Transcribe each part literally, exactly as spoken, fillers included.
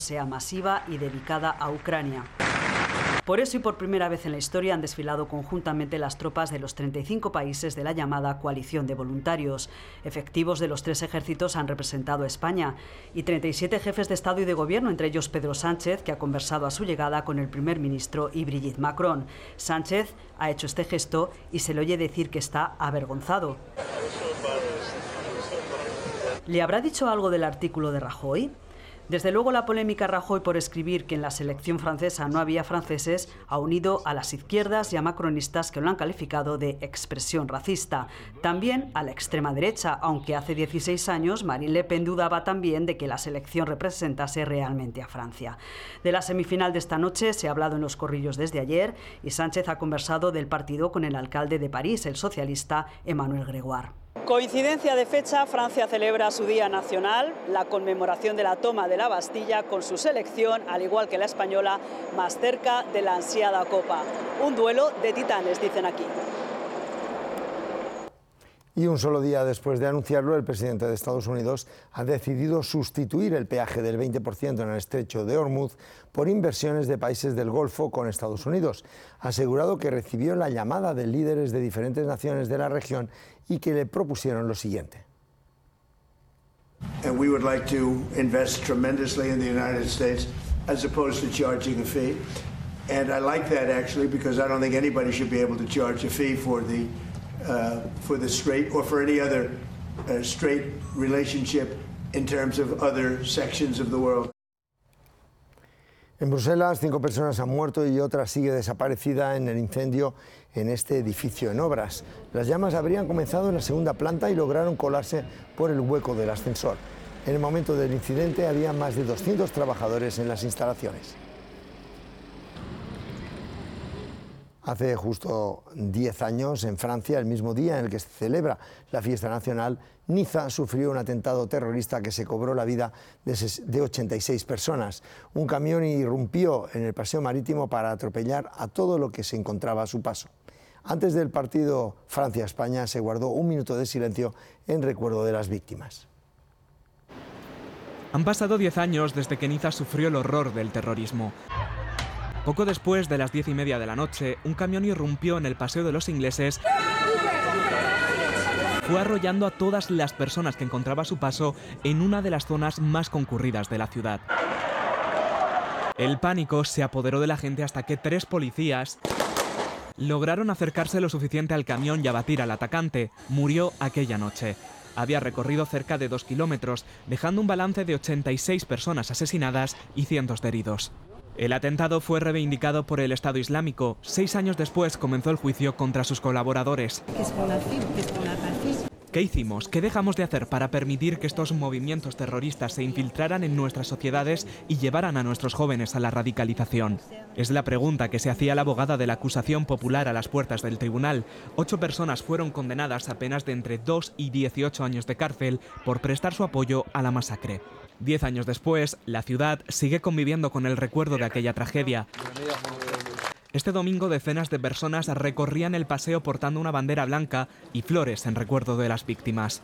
sea masiva y dedicada a Ucrania. Por eso y por primera vez en la historia han desfilado conjuntamente las tropas de los treinta y cinco países de la llamada coalición de voluntarios. Efectivos de los tres ejércitos han representado a España y treinta y siete jefes de Estado y de Gobierno, entre ellos Pedro Sánchez, que ha conversado a su llegada con el primer ministro y Brigitte Macron. Sánchez ha hecho este gesto y se le oye decir que está avergonzado. ¿Le habrá dicho algo del artículo de Rajoy? Desde luego la polémica Rajoy por escribir que en la selección francesa no había franceses ha unido a las izquierdas y a macronistas que lo han calificado de expresión racista. También a la extrema derecha, aunque hace dieciséis años Marine Le Pen dudaba también de que la selección representase realmente a Francia. De la semifinal de esta noche se ha hablado en los corrillos desde ayer y Sánchez ha conversado del partido con el alcalde de París, el socialista Emmanuel Grégoire. Coincidencia de fecha, Francia celebra su Día Nacional, la conmemoración de la toma de la Bastilla, con su selección, al igual que la española, más cerca de la ansiada Copa. Un duelo de titanes, dicen aquí. Y un solo día después de anunciarlo, el presidente de Estados Unidos ha decidido sustituir el peaje del veinte por ciento en el estrecho de Hormuz por inversiones de países del Golfo con Estados Unidos. Ha asegurado que recibió la llamada de líderes de diferentes naciones de la región y que le propusieron lo siguiente. And we would like to invest tremendously in the United States as opposed to charging a fee. And I like that actually because I don't think anybody should be able to charge a fee for the Uh, for the straight or for any other uh, straight relationship in terms of other sections of the world. En Bruselas, cinco personas han muerto y otra sigue desaparecida en el incendio en este edificio en obras. Las llamas habrían comenzado en la segunda planta y lograron colarse por el hueco del ascensor. En el momento del incidente había más de doscientos trabajadores en las instalaciones. Hace justo diez años, en Francia, el mismo día en el que se celebra la fiesta nacional, Niza sufrió un atentado terrorista que se cobró la vida de ochenta y seis personas. Un camión irrumpió en el paseo marítimo para atropellar a todo lo que se encontraba a su paso. Antes del partido Francia-España se guardó un minuto de silencio en recuerdo de las víctimas. Han pasado diez años desde que Niza sufrió el horror del terrorismo. Poco después de las diez y media de la noche, un camión irrumpió en el Paseo de los Ingleses. Fue arrollando a todas las personas que encontraba a su paso en una de las zonas más concurridas de la ciudad. El pánico se apoderó de la gente hasta que tres policías lograron acercarse lo suficiente al camión y abatir al atacante. Murió aquella noche. Había recorrido cerca de dos kilómetros, dejando un balance de ochenta y seis personas asesinadas y cientos de heridos. El atentado fue reivindicado por el Estado Islámico. Seis años después comenzó el juicio contra sus colaboradores. ¿Qué hicimos? ¿Qué dejamos de hacer para permitir que estos movimientos terroristas se infiltraran en nuestras sociedades y llevaran a nuestros jóvenes a la radicalización? Es la pregunta que se hacía la abogada de la acusación popular a las puertas del tribunal. Ocho personas fueron condenadas a penas de entre dos y dieciocho años de cárcel por prestar su apoyo a la masacre. Diez años después, la ciudad sigue conviviendo con el recuerdo de aquella tragedia. Este domingo decenas de personas recorrían el paseo portando una bandera blanca y flores en recuerdo de las víctimas.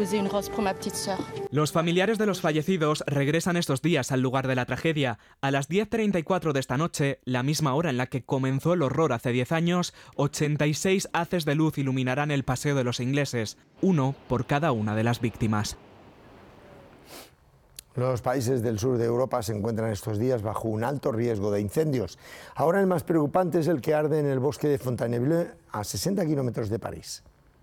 Los familiares de los fallecidos regresan estos días al lugar de la tragedia. A las diez treinta y cuatro de esta noche, la misma hora en la que comenzó el horror hace diez años, ochenta y seis haces de luz iluminarán el Paseo de los Ingleses, uno por cada una de las víctimas. Los países del sur de Europa se encuentran estos días bajo un alto riesgo de incendios. Ahora el más preocupante es el que arde en el bosque de Fontainebleau, a sesenta kilómetros de París.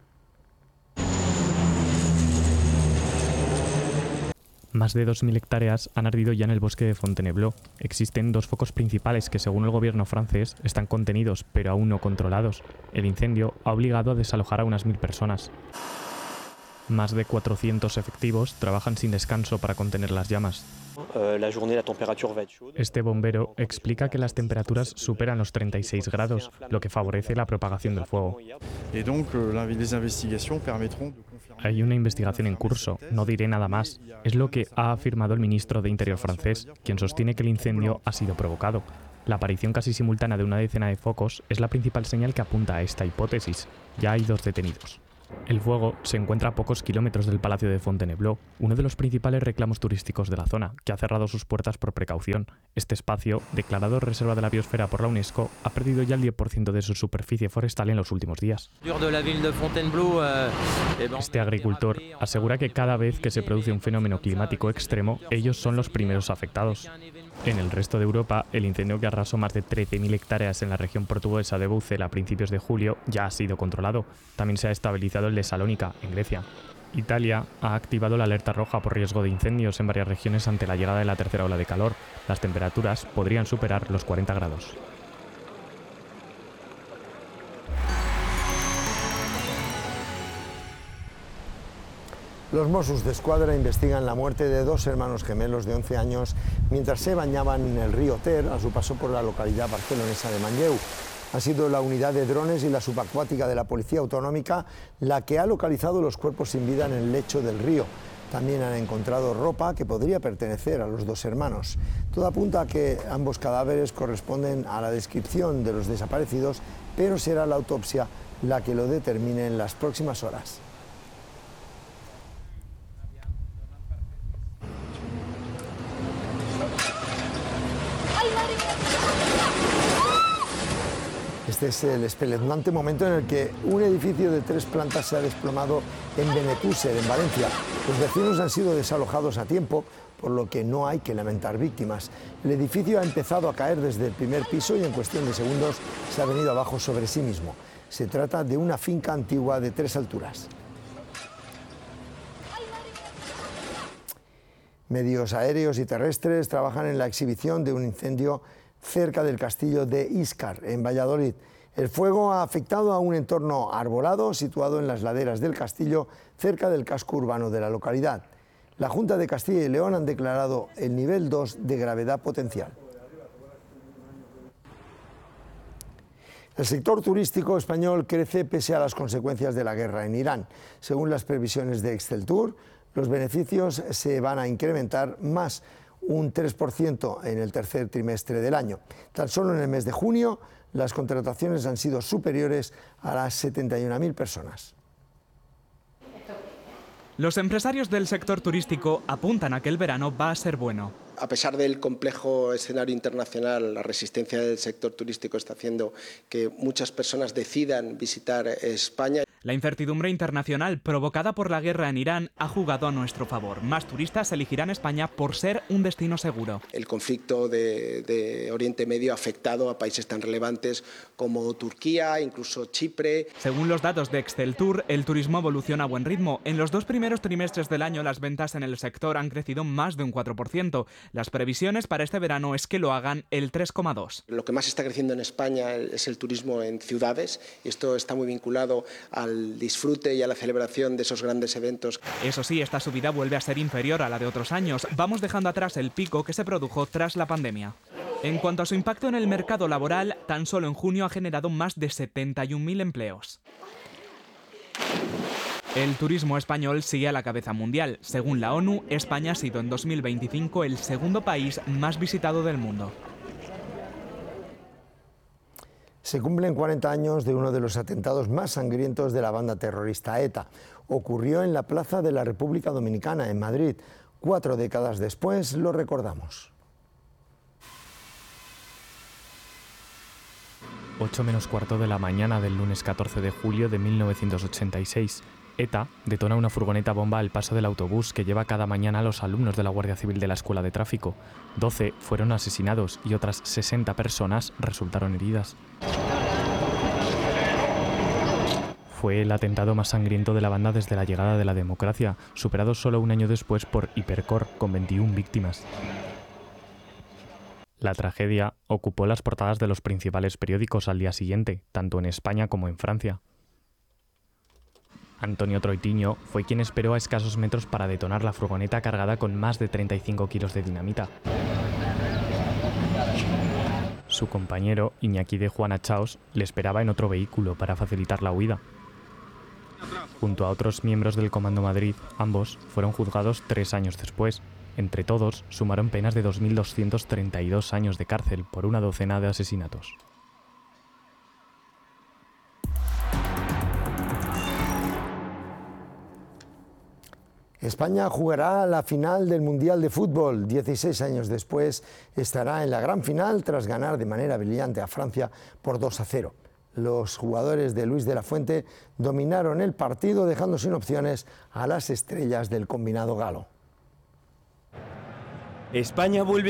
Más de dos mil hectáreas han ardido ya en el bosque de Fontainebleau. Existen dos focos principales que, según el gobierno francés, están contenidos, pero aún no controlados. El incendio ha obligado a desalojar a unas mil personas. Más de cuatrocientos efectivos trabajan sin descanso para contener las llamas. Este bombero explica que las temperaturas superan los treinta y seis grados, lo que favorece la propagación del fuego. Hay una investigación en curso, no diré nada más. Es lo que ha afirmado el ministro de Interior francés, quien sostiene que el incendio ha sido provocado. La aparición casi simultánea de una decena de focos es la principal señal que apunta a esta hipótesis. Ya hay dos detenidos. El fuego se encuentra a pocos kilómetros del Palacio de Fontainebleau, uno de los principales reclamos turísticos de la zona, que ha cerrado sus puertas por precaución. Este espacio, declarado Reserva de la Biosfera por la UNESCO, ha perdido ya el diez por ciento de su superficie forestal en los últimos días. Este agricultor asegura que cada vez que se produce un fenómeno climático extremo, ellos son los primeros afectados. En el resto de Europa, el incendio que arrasó más de trece mil hectáreas en la región portuguesa de Bouzel a principios de julio ya ha sido controlado. También se ha estabilizado el de Salónica, en Grecia. Italia ha activado la alerta roja por riesgo de incendios en varias regiones ante la llegada de la tercera ola de calor. Las temperaturas podrían superar los cuarenta grados. Los Mossos d'Esquadra investigan la muerte de dos hermanos gemelos de once años mientras se bañaban en el río Ter a su paso por la localidad barcelonesa de Manlleu. Ha sido la unidad de drones y la subacuática de la Policía Autonómica la que ha localizado los cuerpos sin vida en el lecho del río. También han encontrado ropa que podría pertenecer a los dos hermanos. Todo apunta a que ambos cadáveres corresponden a la descripción de los desaparecidos, pero será la autopsia la que lo determine en las próximas horas. Este es el espeluznante momento en el que un edificio de tres plantas se ha desplomado en Benetúser, en Valencia. Los vecinos han sido desalojados a tiempo, por lo que no hay que lamentar víctimas. El edificio ha empezado a caer desde el primer piso y en cuestión de segundos se ha venido abajo sobre sí mismo. Se trata de una finca antigua de tres alturas. Medios aéreos y terrestres trabajan en la exhibición de un incendio cerca del castillo de Íscar, en Valladolid. El fuego ha afectado a un entorno arbolado situado en las laderas del castillo, cerca del casco urbano de la localidad. La Junta de Castilla y León han declarado el nivel dos de gravedad potencial. El sector turístico español crece pese a las consecuencias de la guerra en Irán. Según las previsiones de Exceltur, los beneficios se van a incrementar más un tres por ciento en el tercer trimestre del año. Tan solo en el mes de junio, las contrataciones han sido superiores a las setenta y una mil personas. Los empresarios del sector turístico apuntan a que el verano va a ser bueno. A pesar del complejo escenario internacional, la resistencia del sector turístico está haciendo que muchas personas decidan visitar España. La incertidumbre internacional provocada por la guerra en Irán ha jugado a nuestro favor. Más turistas elegirán España por ser un destino seguro. El conflicto de, de Oriente Medio ha afectado a países tan relevantes como Turquía, incluso Chipre. Según los datos de Exceltur, el turismo evoluciona a buen ritmo. En los dos primeros trimestres del año, las ventas en el sector han crecido más de un cuatro por ciento. Las previsiones para este verano es que lo hagan el tres coma dos por ciento. Lo que más está creciendo en España es el turismo en ciudades, y esto está muy vinculado al al disfrute y a la celebración de esos grandes eventos. Eso sí, esta subida vuelve a ser inferior a la de otros años. Vamos dejando atrás el pico que se produjo tras la pandemia. En cuanto a su impacto en el mercado laboral, tan solo en junio ha generado más de setenta y un mil empleos. El turismo español sigue a la cabeza mundial. Según la ONU, España ha sido en dos mil veinticinco el segundo país más visitado del mundo. Se cumplen cuarenta años de uno de los atentados más sangrientos de la banda terrorista ETA. Ocurrió en la Plaza de la República Dominicana, en Madrid. Cuatro décadas después lo recordamos. ocho menos cuarto de la mañana del lunes catorce de julio de mil novecientos ochenta y seis. ETA detona una furgoneta bomba al paso del autobús que lleva cada mañana a los alumnos de la Guardia Civil de la Escuela de Tráfico. doce fueron asesinados y otras sesenta personas resultaron heridas. Fue el atentado más sangriento de la banda desde la llegada de la democracia, superado solo un año después por Hipercor, con veintiuna víctimas. La tragedia ocupó las portadas de los principales periódicos al día siguiente, tanto en España como en Francia. Antonio Troitiño fue quien esperó a escasos metros para detonar la furgoneta cargada con más de treinta y cinco kilos de dinamita. Su compañero, Iñaki de Juana Chaos, le esperaba en otro vehículo para facilitar la huida. Junto a otros miembros del Comando Madrid, ambos fueron juzgados tres años después. Entre todos, sumaron penas de dos mil doscientos treinta y dos años de cárcel por una docena de asesinatos. España jugará la final del Mundial de Fútbol. dieciséis años después estará en la gran final tras ganar de manera brillante a Francia por dos a cero. Los jugadores de Luis de la Fuente dominaron el partido dejando sin opciones a las estrellas del combinado galo. España vuelve